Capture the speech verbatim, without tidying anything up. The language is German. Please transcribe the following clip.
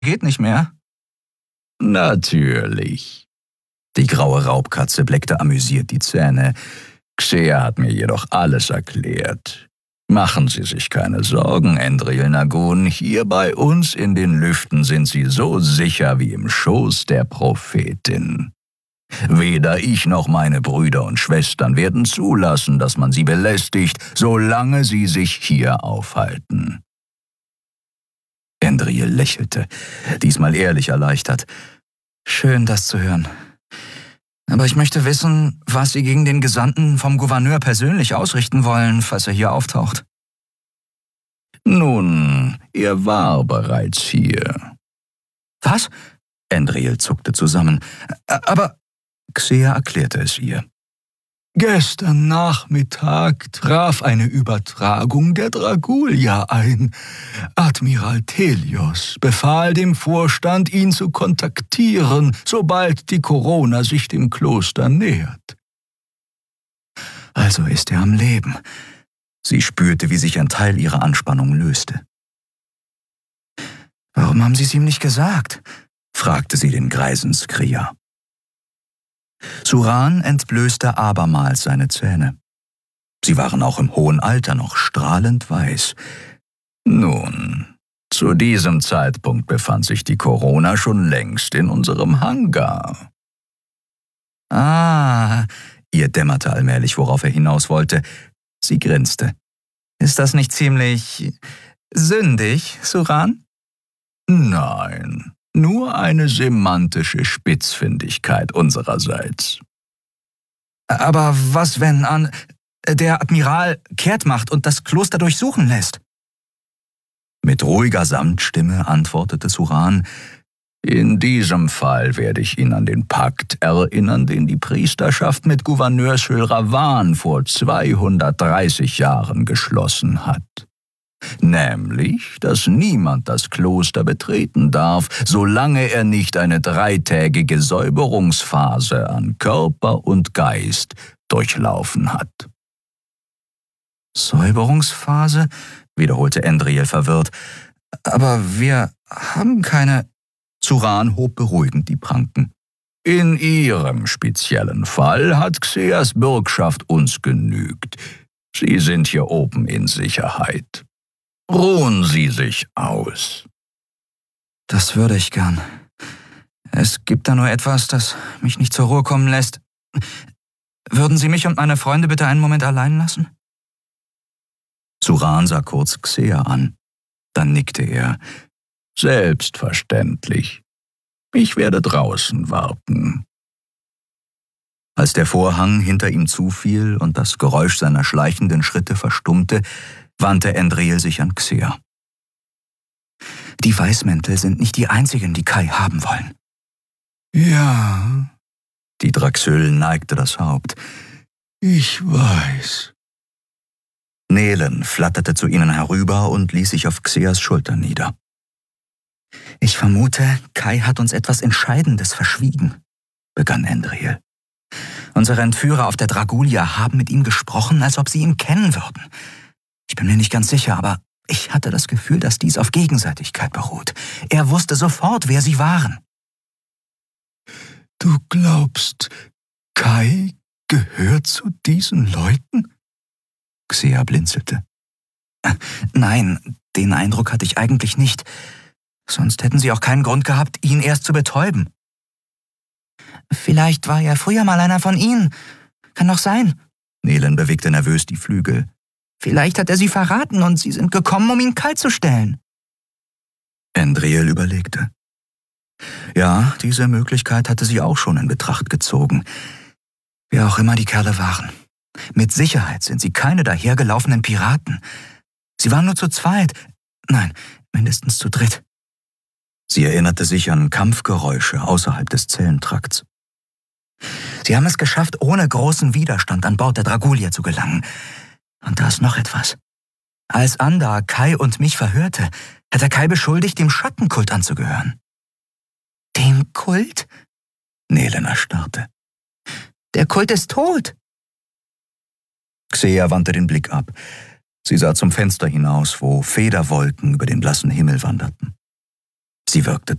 geht nicht mehr? Natürlich. Die graue Raubkatze bleckte amüsiert die Zähne. Xea hat mir jedoch alles erklärt. Machen Sie sich keine Sorgen, Endril Nagun. Hier bei uns in den Lüften sind Sie so sicher wie im Schoß der Prophetin. Weder ich noch meine Brüder und Schwestern werden zulassen, dass man sie belästigt, solange sie sich hier aufhalten. Endril lächelte, diesmal ehrlich erleichtert. Schön, das zu hören. Aber ich möchte wissen, was Sie gegen den Gesandten vom Gouverneur persönlich ausrichten wollen, falls er hier auftaucht. Nun, er war bereits hier. Was? Endril zuckte zusammen. Aber Xea erklärte es ihr. Gestern Nachmittag traf eine Übertragung der Dragulia ein. Admiral Telios befahl dem Vorstand, ihn zu kontaktieren, sobald die Corona sich dem Kloster nähert. Also ist er am Leben. Sie spürte, wie sich ein Teil ihrer Anspannung löste. »Warum haben Sie es ihm nicht gesagt?« fragte sie den greisen Skria. Suran entblößte abermals seine Zähne. Sie waren auch im hohen Alter noch strahlend weiß. Nun, zu diesem Zeitpunkt befand sich die Corona schon längst in unserem Hangar. Ah, ihr dämmerte allmählich, worauf er hinaus wollte. Sie grinste. Ist das nicht ziemlich sündig, Suran? Nein. Nur eine semantische Spitzfindigkeit unsererseits. Aber was, wenn an der Admiral kehrt macht und das Kloster durchsuchen lässt? Mit ruhiger Samtstimme antwortete Suran, in diesem Fall werde ich ihn an den Pakt erinnern, den die Priesterschaft mit Gouverneur Schulravan vor zweihundertdreißig Jahren geschlossen hat. Nämlich, dass niemand das Kloster betreten darf, solange er nicht eine dreitägige Säuberungsphase an Körper und Geist durchlaufen hat. Säuberungsphase? Wiederholte Endril verwirrt. Aber wir haben keine... Suran hob beruhigend die Pranken. In Ihrem speziellen Fall hat Xeas Bürgschaft uns genügt. Sie sind hier oben in Sicherheit. Ruhen Sie sich aus. Das würde ich gern. Es gibt da nur etwas, das mich nicht zur Ruhe kommen lässt. Würden Sie mich und meine Freunde bitte einen Moment allein lassen? Suran sah kurz Xea an. Dann nickte er. Selbstverständlich. Ich werde draußen warten. Als der Vorhang hinter ihm zufiel und das Geräusch seiner schleichenden Schritte verstummte, wandte Endril sich an Xea. Die Weißmäntel sind nicht die einzigen, die Kai haben wollen. Ja, die Draxyl neigte das Haupt. Ich weiß. Nelen flatterte zu ihnen herüber und ließ sich auf Xeas Schulter nieder. Ich vermute, Kai hat uns etwas Entscheidendes verschwiegen, begann Endril. Unsere Entführer auf der Dragulia haben mit ihm gesprochen, als ob sie ihn kennen würden. Ich bin mir nicht ganz sicher, aber ich hatte das Gefühl, dass dies auf Gegenseitigkeit beruht. Er wusste sofort, wer sie waren. Du glaubst, Kai gehört zu diesen Leuten? Xea blinzelte. Nein, den Eindruck hatte ich eigentlich nicht. Sonst hätten sie auch keinen Grund gehabt, ihn erst zu betäuben. Vielleicht war er früher mal einer von ihnen. Kann doch sein. Nelen bewegte nervös die Flügel. Vielleicht hat er sie verraten und sie sind gekommen, um ihn kalt zu stellen. Endril überlegte. Ja, diese Möglichkeit hatte sie auch schon in Betracht gezogen. Wer auch immer die Kerle waren. Mit Sicherheit sind sie keine dahergelaufenen Piraten. Sie waren nur zu zweit. Nein, mindestens zu dritt. Sie erinnerte sich an Kampfgeräusche außerhalb des Zellentrakts. Sie haben es geschafft, ohne großen Widerstand an Bord der Dragulia zu gelangen. Und da ist noch etwas. Als Andar Kai und mich verhörte, hat er Kai beschuldigt, dem Schattenkult anzugehören. Dem Kult? Nelen erstarrte. Der Kult ist tot. Xea wandte den Blick ab. Sie sah zum Fenster hinaus, wo Federwolken über den blassen Himmel wanderten. Sie wirkte